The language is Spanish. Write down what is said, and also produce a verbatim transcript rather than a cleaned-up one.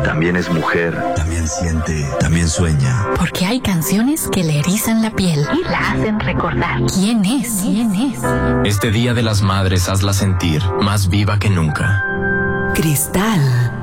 También es mujer. También siente. También sueña. Porque hay canciones que le erizan la piel y la hacen recordar quién es. ¿Quién es? Este Día de las Madres hazla sentir más viva que nunca. Cristal.